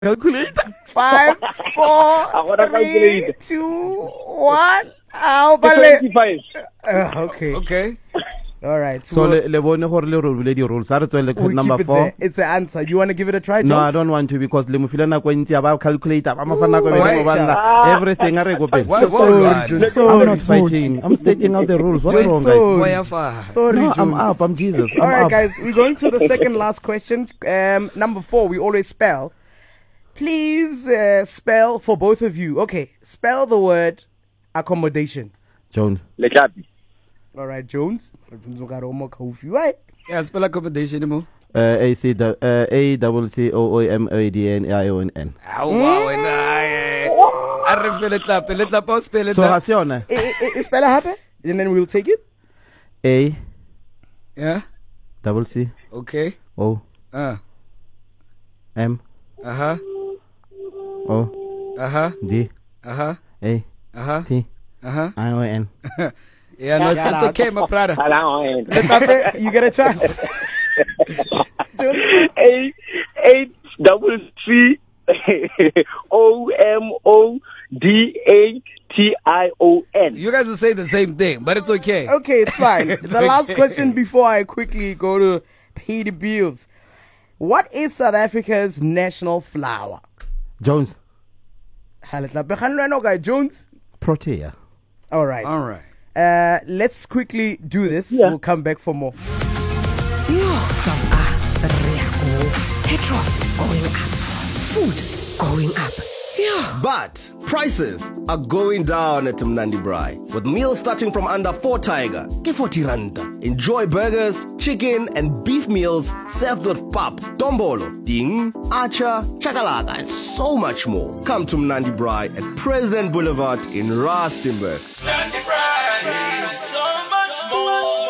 calculator. 5, 4, 3, 2, 1. How about 25. okay. Okay. All right. So le bone gore le rule di rules. Are tswele we'll number keep it 4. there. It's an answer. You want to give it a try, Jones? No, I don't want to because le mofile na go ntsi about calculator. Ba mafana go everything are go pay. I'm not fighting. I'm stating out the rules. What's wrong, guys? Sorry, No, Jones. I'm up. I'm Jesus. All right, up. guys. We're going to the second last question. Number 4. We always spell. Please spell for both of you. Okay. Spell the word accommodation. Jones. Leklapi. All right, Jones. Right. Yeah, spell accommodation mo. A C double C O O M A D N I O N N. Wow, I feel it up. Let up spell it. So hasione. Spell it happen, and then we'll take it. A Yeah. double C Okay. O M Uh-huh. O Uh-huh. D Uh-huh. A Uh-huh. T Uh-huh. I O N. Yeah, no, it's okay, my brother. You get a chance. A double C O M O D A T I O N. You guys are saying the same thing, but it's okay. Okay, it's fine. The last question before I quickly go to pay the bills. What is South Africa's national flower? Jones. Jones. Protea. All right. All right. Let's quickly do this. Yeah. We'll come back for more. Petrol going up. Food going up. But prices are going down at Mnandi Braai. With meals starting from under 4 tiger, ke 40 randa. Enjoy burgers, chicken and beef meals served with pap, dombolo, ding, acha, chakalaka and so much more. Come to Mnandi Braai at President Boulevard in Rustenburg. Mnandi Braai, so much more.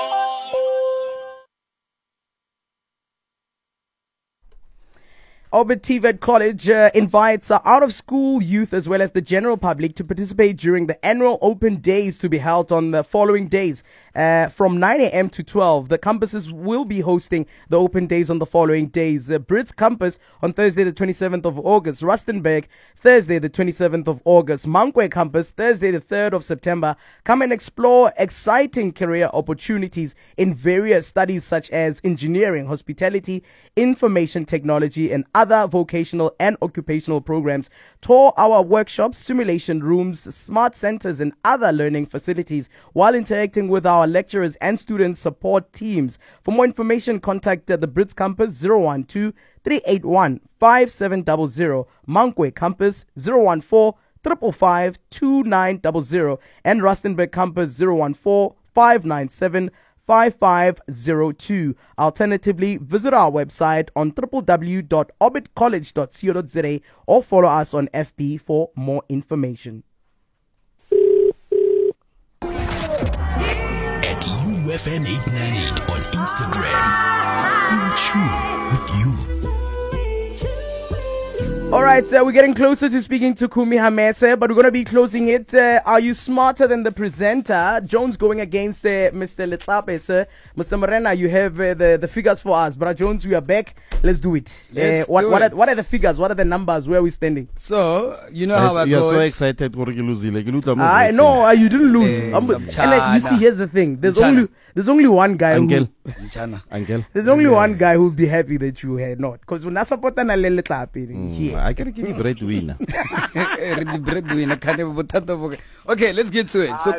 Orbit TVET College invites out-of-school youth as well as the general public to participate during the annual open days to be held on the following days. From 9 a.m. to 12, the campuses will be hosting the open days on the following days. Brits Campus on Thursday the 27th of August, Rustenburg Thursday the 27th of August, Mankweng Campus Thursday the 3rd of September. Come and explore exciting career opportunities in various studies such as engineering, hospitality, information technology, and other vocational and occupational programs. Tour our workshops, simulation rooms, smart centers, and other learning facilities while interacting with our lecturers and student support teams. For more information, contact the Brits Campus 012 381 5700, Mankweng Campus 014 555 2900, and Rustenburg Campus 014 597 5502. Alternatively, visit our website on www.orbitcollege.co.za or follow us on FB for more information. At UFM 898 on Instagram. In tune with you. All right, we're getting closer to speaking to Kumi Hamese, but we're going to be closing it. Are you smarter than the presenter? Jones going against Mr. Letlape, sir. Mr. Morena, you have the figures for us. But Jones, we are back. Let's do it. What are the figures? What are the numbers? Where are we standing? So, you know how I You're go. so excited. No, you didn't lose. And you see, here's the thing. There's only one guy Angel. Angel. There's only one guy who'd be happy that you had not. Because when I support here. I can give you breadwinner. Okay, let's get to it. So,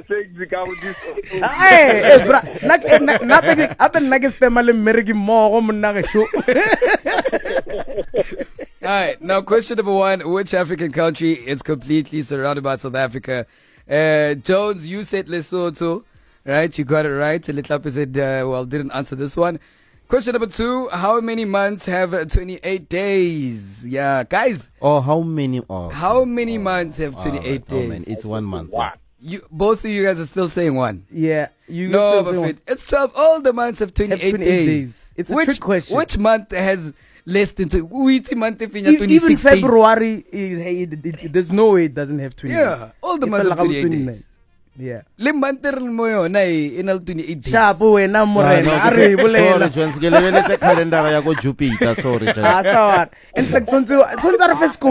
alright, now question number 1. Which African country is completely surrounded by South Africa? Jones, you said Lesotho. Right, you got it right. Letlape said, didn't answer this one. Question number 2. How many months have 28 days? Yeah, guys. How many? How many months have 28 days? Man, it's 1 month. What? Both of you guys are still saying 1. Yeah. No, but it's 12. All the months have 28 days. It's a trick question. Which month has less than 2? Which month have even February, there's no way it doesn't have 28. Yeah, all the months have 28 days. Yeah. Le manter mo yona e na le 28 days. Shapo wena morena. Are Sorry, bolela. Jones, ke lebeletse calendar ya go Jupiter, sorry, Jones. Ah, so what? In fact, sonce re fe